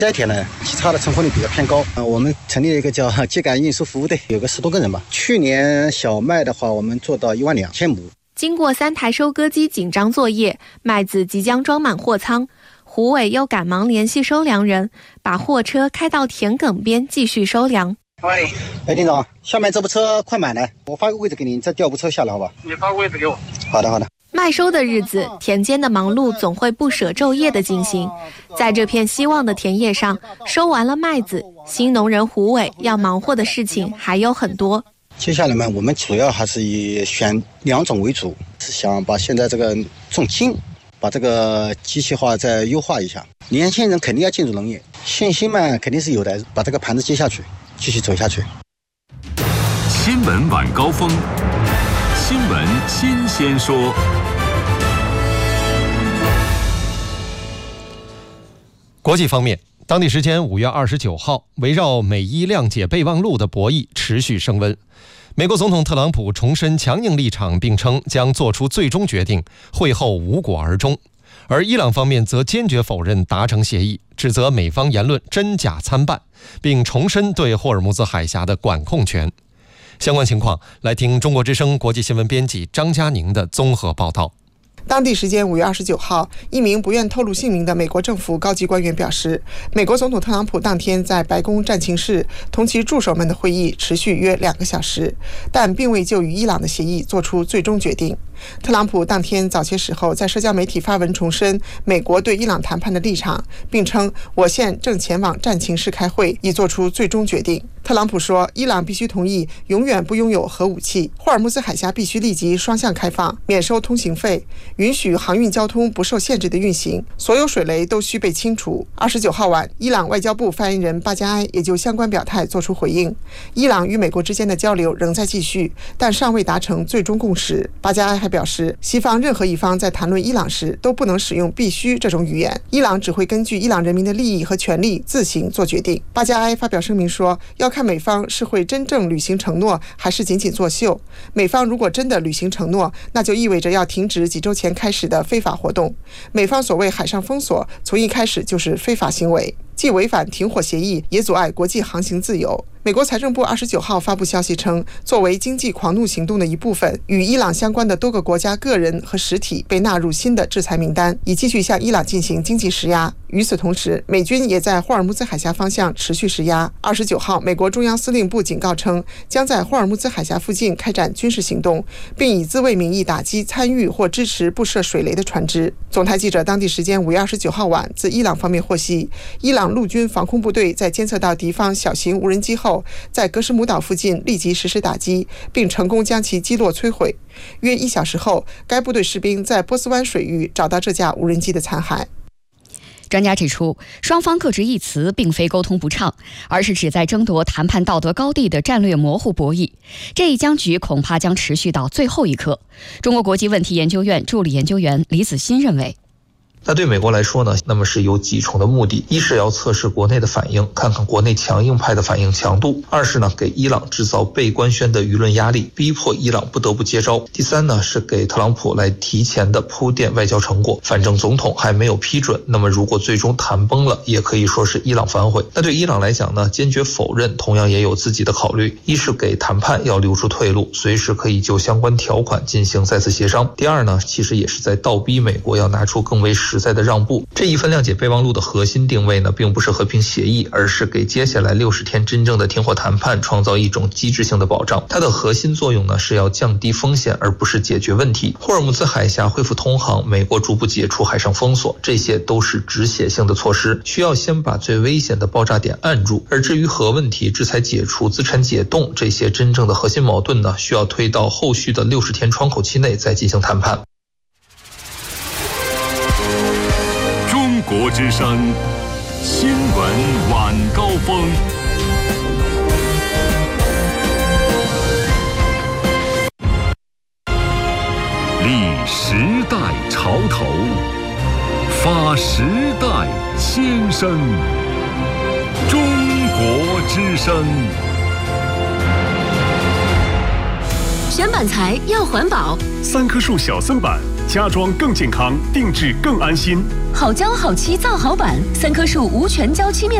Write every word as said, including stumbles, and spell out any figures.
这天呢，机场的成活率比较偏高。呃，我们成立了一个叫秸秆运输服务队，有个十多个人吧。去年小麦的话，我们做到一万两千亩。 经过三台收割机紧张作业，麦子即将装满货仓。胡伟又赶忙联系收粮人，把货车开到田埂边继续收粮。 喂，哎，丁总，下面这部车快满了，我发个位置给你，你再调部车下来，好吧？ 你发个位置给我。 好的，好的。 麦收的日子，田间的忙碌总会不舍昼夜的进行。在这片希望的田野上，收完了麦子，新农人胡伟要忙活的事情还有很多。 接下来呢，我们主要还是以选两种为主，是想把现在这个重轻，把这个机器化再优化一下。年轻人肯定要进入农业，信心嘛肯定是有的，把这个盘子接下去，继续走下去。 新闻晚高峰，新闻新鲜说。 国际方面，当地时间五月二十九号，围绕美伊谅解备忘录的博弈持续升温。美国总统特朗普重申强硬立场，并称将做出最终决定，会后无果而终。而伊朗方面则坚决否认达成协议，指责美方言论真假参半，并重申对霍尔木兹海峡的管控权。相关情况，来听中国之声国际新闻编辑张佳宁的综合报道。 当地时间五月二十九号，一名不愿透露姓名的美国政府高级官员表示，美国总统特朗普当天在白宫战情室同其助手们的会议持续约两个小时，但并未就与伊朗的协议做出最终决定。特朗普当天早些时候在社交媒体发文重申美国对伊朗谈判的立场，并称我现正前往战情室开会，以做出最终决定。特朗普说，伊朗必须同意永远不拥有核武器，霍尔木兹海峡必须立即双向开放，免收通行费，允许航运交通不受限制的运行，所有水雷都需被清除。二十九号晚，伊朗外交部发言人巴加埃也就相关表态作出回应。伊朗与美国之间的交流仍在继续，但尚未达成最终共识。巴加埃还表示，西方任何一方在谈论伊朗时都不能使用必须这种语言，伊朗只会根据伊朗人民的利益和权利自行做决定。巴加埃发表声明说，要看美方是会真正履行承诺，还是仅仅作秀。美方如果真的履行承诺，那就意味着要停止几周前开始的非法活动。美方所谓海上封锁，从一开始就是非法行为，既违反停火协议，也阻碍国际航行自由。美国财政部二十九号发布消息称，作为经济狂怒行动的一部分，与伊朗相关的多个国家个人和实体被纳入新的制裁名单，以继续向伊朗进行经济施压。与此同时，美军也在霍尔木兹海峡方向持续施压。二十九号，美国中央司令部警告称，将在霍尔木兹海峡附近开展军事行动，并以自卫名义打击参与或支持布设水雷的船只。总台记者当地时间五月二十九号晚自伊朗方面获悉，伊朗陆军防空部队在监测到敌方小型无人机后，在格什姆岛附近立即实施打击，并成功将其击落摧毁。约一小时后，该部队士兵在波斯湾水域找到这架无人机的残骸。 专家指出，双方各执一词并非沟通不畅，而是旨在争夺谈判道德高地的战略模糊博弈。这一僵局恐怕将持续到最后一刻。中国国际问题研究院助理研究员李子欣认为， 那对美国来说呢，那么是有几重的目的：一是要测试国内的反应，看看国内强硬派的反应强度；二是呢，给伊朗制造被官宣的舆论压力，逼迫伊朗不得不接招；第三呢，是给特朗普来提前的铺垫外交成果。反正总统还没有批准，那么如果最终谈崩了，也可以说是伊朗反悔。那对伊朗来讲呢，坚决否认同样也有自己的考虑：一是给谈判要留出退路，随时可以就相关条款进行再次协商；第二呢，其实也是在倒逼美国要拿出更为实在的让步。这一份谅解备忘录的核心定位呢，并不是和平协议，而是给接下来六十天真正的停火谈判创造一种机制性的保障。它的核心作用呢，是要降低风险，而不是解决问题。霍尔木兹海峡恢复通航，美国逐步解除海上封锁，这些都是止血性的措施，需要先把最危险的爆炸点按住。而至于核问题、制裁解除、资产解冻这些真正的核心矛盾呢，需要推到后续的六十天窗口期内再进行谈判。 中国之声新闻晚高峰。立时代潮头，发时代先声。中国之声。 选板材要环保， 三棵树小松板家装更健康，定制更安心。 好胶好漆造好板，三棵树无醛胶漆面。